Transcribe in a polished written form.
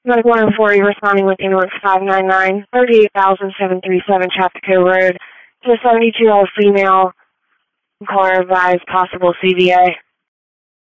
Medical 104, you're responding with ambulance 599, 38,737 Chapco Road. To a 72-year-old female, caller advised possible CVA.